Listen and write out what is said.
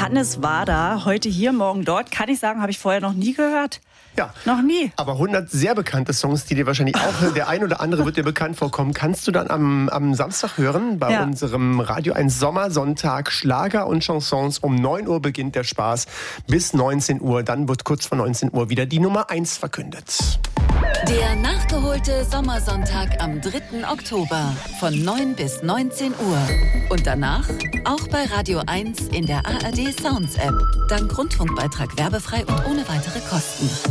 Hannes Wader, heute hier, morgen dort. Kann ich sagen, habe ich vorher noch nie gehört. Ja, noch nie. Aber 100 sehr bekannte Songs, die dir wahrscheinlich auch, der ein oder andere wird dir bekannt vorkommen, kannst du dann am Samstag hören bei unserem Radio 1 Sommersonntag. Schlager und Chansons. Um 9 Uhr beginnt der Spaß bis 19 Uhr. Dann wird kurz vor 19 Uhr wieder die Nummer 1 verkündet. Der nachgeholte Sommersonntag am 3. Oktober von 9 bis 19 Uhr. Und danach auch bei Radio 1 in der ARD Sounds App. Dank Rundfunkbeitrag werbefrei und ohne weitere Kosten.